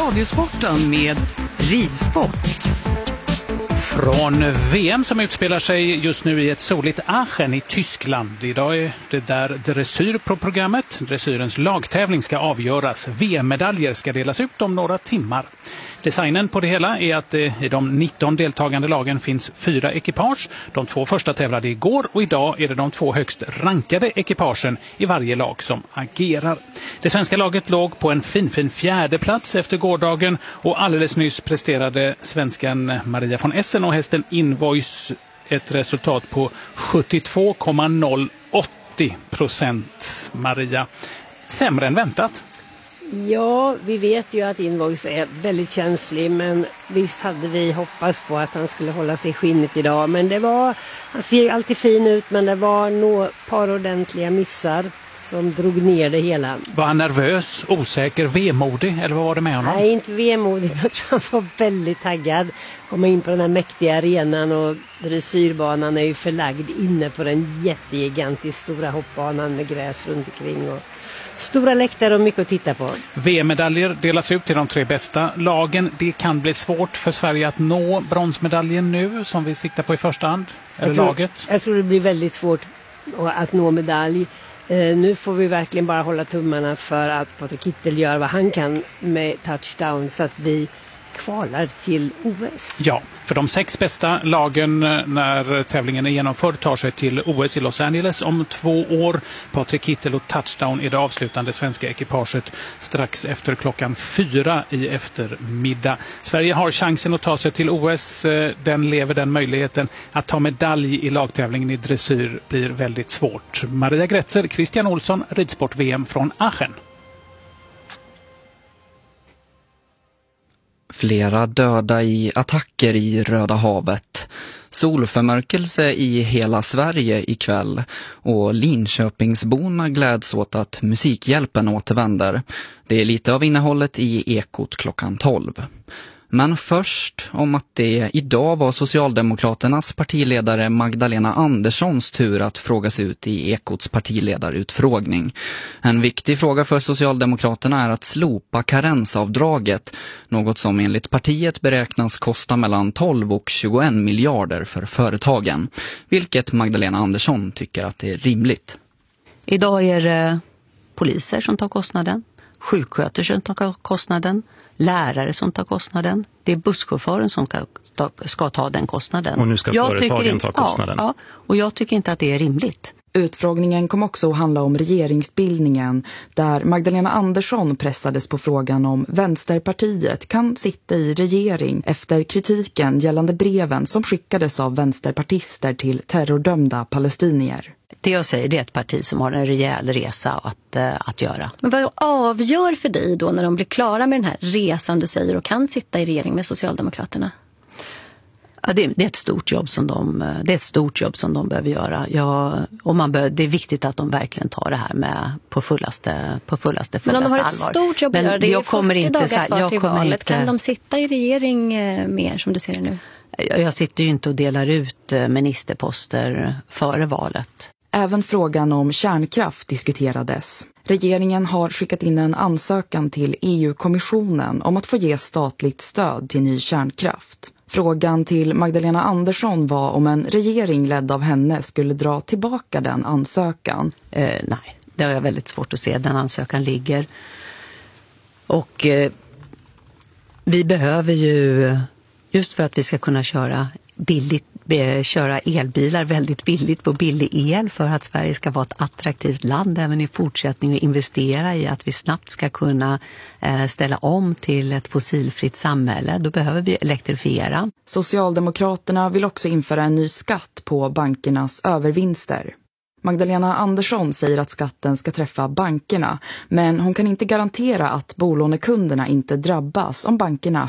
Radiosporten med ridsport. Från VM som utspelar sig just nu i ett soligt Aachen i Tyskland. Idag är det där dressyr på programmet. Dressyrens lagtävling ska avgöras. VM-medaljer ska delas ut om några timmar. Designen på det hela är att det i de 19 deltagande lagen finns 4 ekipage. De 2 första tävlade igår och idag är det de 2 högst rankade ekipagen i varje lag som agerar. Det svenska laget låg på en fin 4:e plats efter gårdagen och alldeles nyss presterade svenskan Maria von Essen och hästen Invoice ett resultat på 72,080%. Maria, sämre än väntat. Ja, vi vet ju att Invoice är väldigt känslig, men visst hade vi hoppats på att han skulle hålla sig i skinnet idag. Men han ser ju alltid fin ut, men det var nog ett par ordentliga missar som drog ner det hela. Var han nervös, osäker, vemodig eller vad var det med honom? Nej, inte vemodig, men jag tror han var väldigt taggad. Komma in på den här mäktiga arenan och dressyrbanan är ju förlagd inne på den jättegigantiskt stora hoppbanan med gräs runt omkring och stora läktare och mycket att titta på. VM-medaljer delas ut till de 3 bästa lagen. Det kan bli svårt för Sverige att nå bronsmedaljen nu som vi siktar på i första hand. Jag tror det blir väldigt svårt att nå medalj. Nu får vi verkligen bara hålla tummarna för att Patrik Kittel gör vad han kan med touchdown så att vi kvalar till OS. Ja, för de 6 bästa lagen när tävlingen är genomförd tar sig till OS i Los Angeles om 2 år. Patrik Kittel och touchdown är det avslutande svenska ekipaget strax efter klockan 4 i eftermiddag. Sverige har chansen att ta sig till OS. Den möjligheten att ta medalj i lagtävlingen i dressyr blir väldigt svårt. Maria Gretzer, Christian Olsson, Ridsport-VM från Aachen. Flera döda i attacker i Röda havet. Solförmörkelse i hela Sverige ikväll och Linköpingsborna gläds åt att Musikhjälpen återvänder. Det är lite av innehållet i Ekot klockan 12. Men först om att det idag var Socialdemokraternas partiledare Magdalena Anderssons tur att frågas ut i Ekots partiledarutfrågning. En viktig fråga för Socialdemokraterna är att slopa karensavdraget, något som enligt partiet beräknas kosta mellan 12 och 21 miljarder för företagen, vilket Magdalena Andersson tycker att det är rimligt. Idag är det poliser som tar kostnaden, sjuksköterskor som tar kostnaden, lärare som tar kostnaden. Det är busschauffören som ska ta den kostnaden. Och nu ska företagen ta kostnaden. Ja, och jag tycker inte att det är rimligt. Utfrågningen kom också att handla om regeringsbildningen där Magdalena Andersson pressades på frågan om Vänsterpartiet kan sitta i regering efter kritiken gällande breven som skickades av vänsterpartister till terrordömda palestinier. Det jag säger, det är ett parti som har en rejäl resa att göra. Men vad avgör för dig då när de blir klara med den här resan du säger och kan sitta i regering med Socialdemokraterna? Ja, det är ett stort jobb som de behöver göra. Det är viktigt att de verkligen tar det här med på fullaste allvar. Men om de har ett stort jobb att göra, det är 40 dagar kvar till valet. Kan de sitta i regering mer som du ser det nu? Jag sitter ju inte och delar ut ministerposter före valet. Även frågan om kärnkraft diskuterades. Regeringen har skickat in en ansökan till EU-kommissionen om att få ge statligt stöd till ny kärnkraft. Frågan till Magdalena Andersson var om en regering ledd av henne skulle dra tillbaka den ansökan. Nej, det har jag väldigt svårt att se. Den ansökan ligger. Och vi behöver ju, just för att vi ska kunna köra elbilar väldigt billigt på billig el för att Sverige ska vara ett attraktivt land även i fortsättning och investera i att vi snabbt ska kunna ställa om till ett fossilfritt samhälle. Då behöver vi elektrifiera. Socialdemokraterna vill också införa en ny skatt på bankernas övervinster. Magdalena Andersson säger att skatten ska träffa bankerna, men hon kan inte garantera att bolånekunderna inte drabbas om bankerna